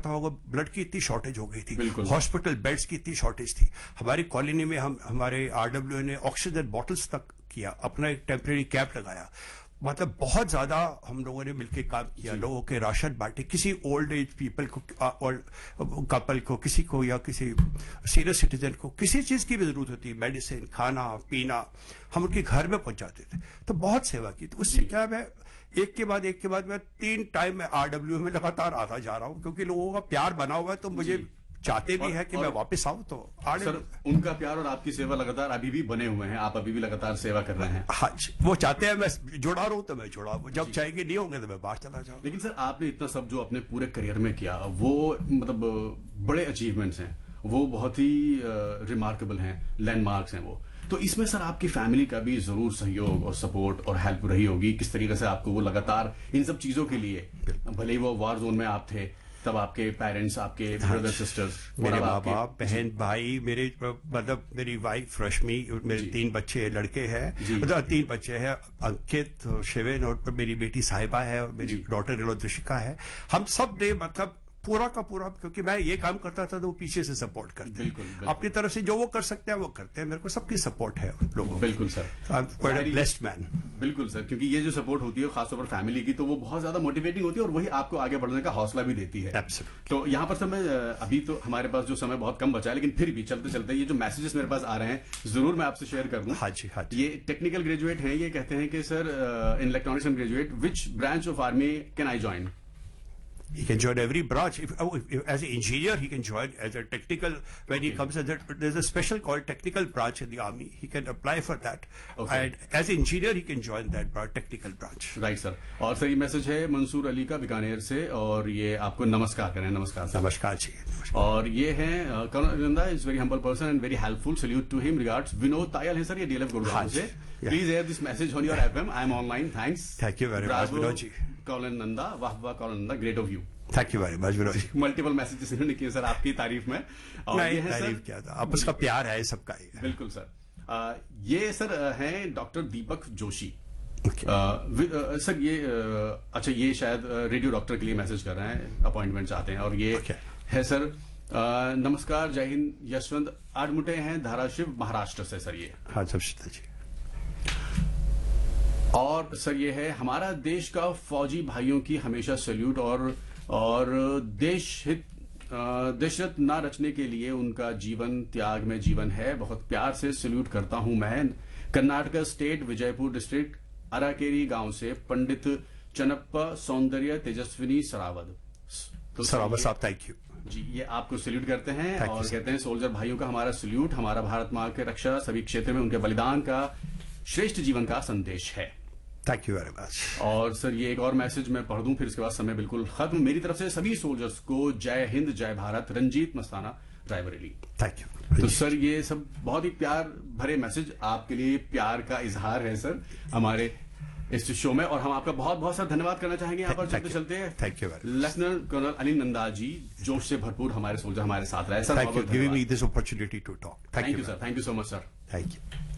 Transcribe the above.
पता होगा ब्लड की इतनी शॉर्टेज हो गई थी, बिल्कुल। हॉस्पिटल बेड्स की इतनी शॉर्टेज थी। हमारी कॉलोनी में हमारे आरडब्ल्यू ने ऑक्सीजन बॉटल्स तक किया, अपना एक टेम्परेरी कैंप लगाया। मतलब बहुत ज्यादा हम लोगों ने मिलकर काम किया, लोगों के राशन बांटे, किसी ओल्ड एज पीपल को और कपल को, किसी को या किसी सीनियर सिटीजन को किसी चीज की भी जरूरत होती, मेडिसिन, खाना पीना, हम उनके घर में पहुंचाते थे। तो बहुत सेवा की। तो उससे क्या, मैं एक के बाद मैं 3 टाइम में आरडब्ल्यू में लगातार आता जा रहा हूं, क्योंकि लोगों का प्यार बना हुआ है, तो मुझे चाहते भी है कि मैं वापस आऊं। तो सर उनका प्यार और आपकी सेवा लगातार अभी भी बने हुए हैं, आप अभी भी लगातार सेवा कर रहे हैं। हाँ, वो चाहते हैं मैं जुड़ा रहूं तो मैं जुड़ा, जब चाहेंगे नहीं होंगे तो मैं बाहर चला जाऊं। लेकिन सर आपने इतना सब जो अपने पूरे करियर में किया, वो मतलब बड़े अचीवमेंट्स हैं, वो बहुत ही रिमार्केबल हैं, लैंडमार्क्स हैं वो। तो इसमें सर आपकी फैमिली का भी जरूर सहयोग और सपोर्ट और हेल्प रही होगी। किस तरीके से आपको वो लगातार इन सब चीजों के लिए, भले ही वो वार जोन में आप थे, तब आपके पेरेंट्स, आपके ब्रदर सिस्टर्स, मेरे माँ बाप, बहन भाई, मेरे मतलब मेरी वाइफ रश्मि, मेरे 3 बच्चे लड़के हैं, मतलब 3 बच्चे हैं, अंकित, शिवेन, और मेरी बेटी साहिबा है, और मेरी डॉटर दृशिका है। हम सब ने मतलब पूरा का पूरा, क्योंकि मैं ये काम करता था तो वो पीछे से सपोर्ट करते हैं। अपनी तरफ से जो वो कर सकते हैं वो करते हैं। मेरे को सबकी सपोर्ट है लोगों। बिल्कुल सर, ब्लेस्ड मैन। बिल्कुल सर, क्योंकि ये जो सपोर्ट होती है खासतौर पर फैमिली की, तो वो बहुत ज्यादा मोटिवेटिंग होती है और वही आपको आगे बढ़ने का हौसला भी देती है। तो यहाँ पर सर मैं अभी तो हमारे पास जो समय बहुत कम बचा है, लेकिन फिर भी चलते चलते ये जो मैसेजेस मेरे पास आ रहे हैं, जरूर मैं आपसे शेयर कर दूं। हाँ जी, हाँ जी। ये टेक्निकल ग्रेजुएट हैं, ये कहते हैं कि sir in electronics and graduate, which branch of army can I join? He can join every branch. If as an engineer, he can join as a technical. When he comes as there's a special called technical branch in the army. He can apply for that. And as an engineer, he can join that branch, technical branch. Right, sir. और sir ये message है मंसूर अली का बीकानेर से, और ये आपको नमस्कार करें। नमस्कार सर। नमस्कार जी। और ये है colonel Nanda is very humble person and very helpful, salute to him, regards. Vinod Tayal है सर, ये डीएलएफ गुड़गांव से। Please air this message on your FM, I am online, thanks. Thank you very much Vinod ji. Colonel Nanda, वाह वाह colonel Nanda, great of you. Thank you very much Vinod ji. Multiple messages इन्होंने किए sir आपकी तारीफ में। और नहीं, तारीफ क्या था, आपस का प्यार है सबका ही। बिल्कुल सर। ये सर हैं डॉक्टर दीपक जोशी। सर ये अच्छा, ये शायद रेडियो डॉक्टर के लिए मैसेज कर रहे हैं, अपॉइंटमेंट चाहते हैं। और ये है सर नमस्कार, जय हिंद, यशवंत आडमुटे हैं, धाराशिव महाराष्ट्र से सर ये। हाँ जमशेद जी। और सर ये है हमारा देश का फौजी भाइयों की हमेशा सैल्यूट, और देशहित ना रचने के लिए उनका जीवन त्याग में जीवन है। बहुत प्यार से सैल्यूट करता हूं मैं। कर्नाटक स्टेट, विजयपुर डिस्ट्रिक्ट, अराकेरी गांव से पंडित चनप्पा सौंदर्य तेजस्विनी सरावद। तो सरावद साहब, थैंक यू जी। ये आपको सैल्यूट करते हैं और कहते हैं सोल्जर भाइयों का हमारा सैल्यूट, हमारा भारत माँ के रक्षा सभी क्षेत्र में उनके बलिदान का श्रेष्ठ जीवन का संदेश है। Thank you very much. और सर ये एक और मैसेज मैं पढ़ दूं, फिर इसके बाद समय बिल्कुल खत्म। मेरी तरफ से सभी सोल्जर्स को जय हिंद, जय भारत। रंजीत मस्ताना, रायबरेली। Thank you. तो सर ये सब बहुत ही प्यार भरे मैसेज, आपके लिए प्यार का इजहार है सर हमारे इस शो में, और हम आपका बहुत बहुत सर धन्यवाद करना चाहेंगे यहाँ पर चलते चलते। Thank you very. Lieutenant colonel Ali Nanda ji, जोश से भरपूर हमारे सोल्जर हमारे साथ रहे sir. Thank you giving me this opportunity to talk. Thank you sir, thank you so much sir. Thank you.